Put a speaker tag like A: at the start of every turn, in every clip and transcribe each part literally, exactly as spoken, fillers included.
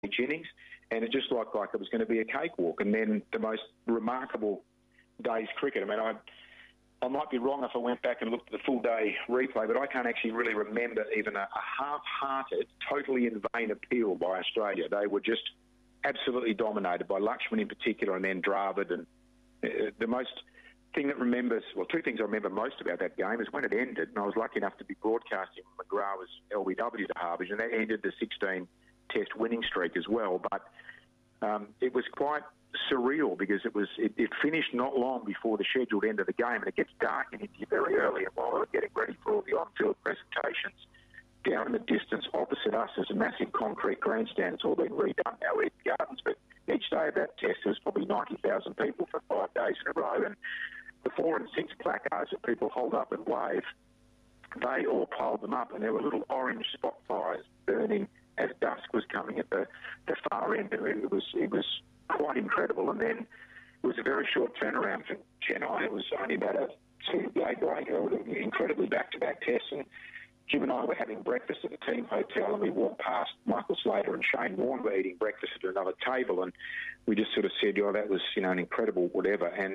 A: each innings, and it just looked like it was going to be a cakewalk. And then the most remarkable day's cricket. I mean, I I might be wrong if I went back and looked at the full day replay, but I can't actually really remember even a, a half-hearted, totally in vain appeal by Australia. They were just absolutely dominated by Lakshman in particular, and then Dravid. And uh, the most thing that remembers, well, two things I remember most about that game is when it ended, and I was lucky enough to be broadcasting McGrath's L B W to Harvage, and that ended the sixteen Test winning streak as well. But um, it was quite surreal because it was it, it finished not long before the scheduled end of the game, and it gets dark in India very early. And while we were getting ready for all the on-field presentations, down in the distance opposite us is a massive concrete grandstand. It's all been redone now, Eden Gardens, but each day of that test there was probably ninety thousand people for five days in a row, and the four and six placards that people hold up and wave, they all piled them up, and there were little orange spot fires burning as dusk was coming at the, the far end. It was it was quite incredible. And then it was a very short turnaround for Chennai. It was only about a two-day break, incredibly back-to-back tests. And Jim and I were having breakfast at the team hotel, and we walked past Michael Slater and Shane Warne were eating breakfast at another table, and we just sort of said, oh, that was, you know, an incredible whatever. And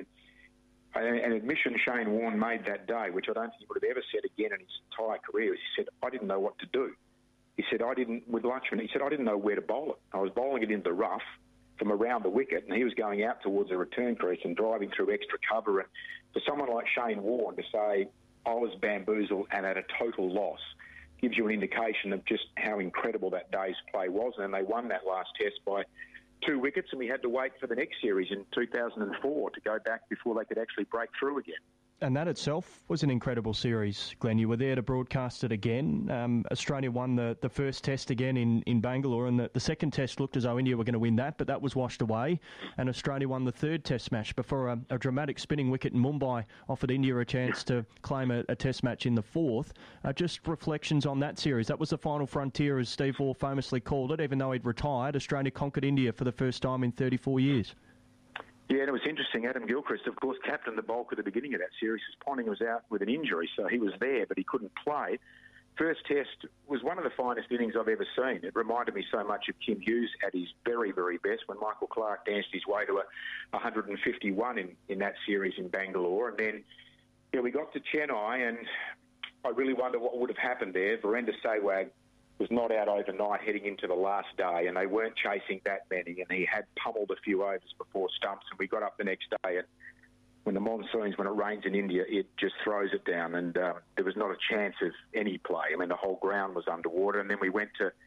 A: an admission Shane Warne made that day, which I don't think he would have ever said again in his entire career, is he said, I didn't know what to do. He said, I didn't, with Lakshman, he said, I didn't know where to bowl it. I was bowling it into the rough from around the wicket, and he was going out towards the return crease and driving through extra cover. And for someone like Shane Warne to say, I was bamboozled and at a total loss, gives you an indication of just how incredible that day's play was. And they won that last test by two wickets, and we had to wait for the next series in two thousand four to go back before they could actually break through again.
B: And that itself was an incredible series, Glenn. You were there to broadcast it again. Um, Australia won the, the first test again in, in Bangalore, and the, the second test looked as though India were going to win that, but that was washed away. And Australia won the third test match before a, a dramatic spinning wicket in Mumbai offered India a chance to claim a, a test match in the fourth. Uh, just reflections on that series. That was the final frontier, as Steve Waugh famously called it. Even though he'd retired, Australia conquered India for the first time in thirty-four years.
A: Yeah, and it was interesting. Adam Gilchrist, of course, captained the bulk at the beginning of that series. Ponting was out with an injury, so he was there, but he couldn't play. First test was one of the finest innings I've ever seen. It reminded me so much of Kim Hughes at his very, very best when Michael Clarke danced his way to a one hundred fifty-one in, in that series in Bangalore. And then yeah, we got to Chennai, and I really wonder what would have happened there. Virender Sehwag was not out overnight heading into the last day, and they weren't chasing that many, and he had pummeled a few overs before stumps, and we got up the next day, and when the monsoons, when it rains in India, it just throws it down, and um, there was not a chance of any play. I mean, the whole ground was underwater, and then we went to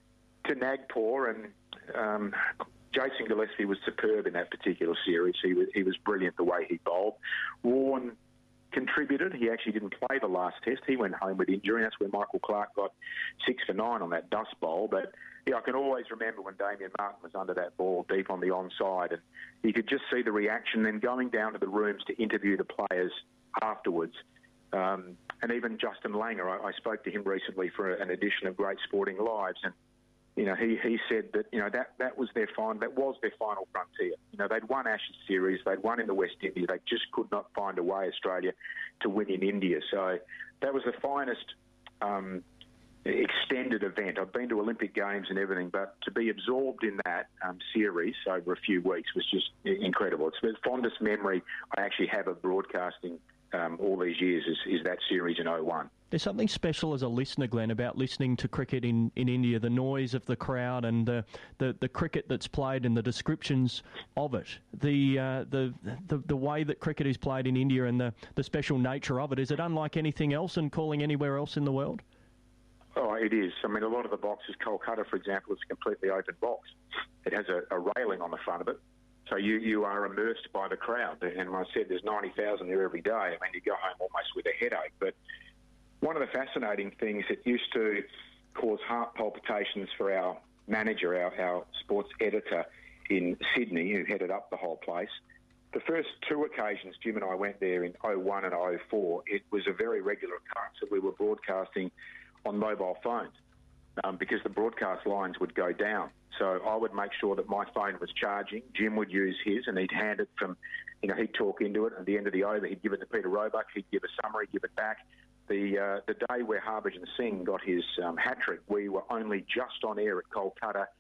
A: to Nagpur, and um, Jason Gillespie was superb in that particular series. He was, he was brilliant the way he bowled. Warne contributed. He actually didn't play the last test. He went home with injury, and that's where Michael Clarke got six for nine on that dust bowl. But yeah, I can always remember when Damien Martin was under that ball deep on the onside, and you could just see the reaction. Then going down to the rooms to interview the players afterwards, um, and even Justin Langer, I, I spoke to him recently for an edition of Great Sporting Lives, and you know, he, he said that, you know, that, that was their final, that was their final frontier. You know, they'd won Ashes series, they'd won in the West Indies, they just could not find a way, Australia, to win in India. So that was the finest um, extended event. I've been to Olympic Games and everything, but to be absorbed in that um, series over a few weeks was just incredible. It's the fondest memory I actually have of broadcasting um, all these years is, is that series in oh one.
B: There's something special as a listener, Glenn, about listening to cricket in, in India, the noise of the crowd and the, the, the cricket that's played and the descriptions of it. The, uh, the the the way that cricket is played in India and the, the special nature of it, is it unlike anything else and calling anywhere else in the world?
A: Oh, it is. I mean, a lot of the boxes, Kolkata, for example, is a completely open box. It has a, a railing on the front of it. So you, you are immersed by the crowd. And I said there's ninety thousand there every day. I mean, you go home almost with a headache. But one of the fascinating things that used to cause heart palpitations for our manager, our, our sports editor in Sydney, who headed up the whole place, the first two occasions Jim and I went there in oh one and oh four, it was a very regular occurrence that we were broadcasting on mobile phones um, because the broadcast lines would go down. So I would make sure that my phone was charging. Jim would use his, and he'd hand it from, you know, he'd talk into it. At the end of the over, he'd give it to Peter Roebuck. He'd give a summary, give it back. The uh, the day where Harbhajan Singh got his um, hat-trick, we were only just on air at Kolkata